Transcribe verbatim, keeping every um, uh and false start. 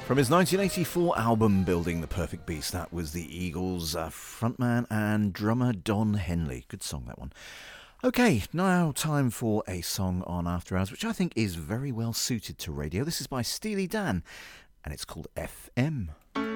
From his nineteen eighty-four album Building the Perfect Beast, that was the Eagles' uh, frontman and drummer Don Henley. Good song, that one. Okay, now time for a song on After Hours, which I think is very well suited to radio. This is by Steely Dan, and it's called F M.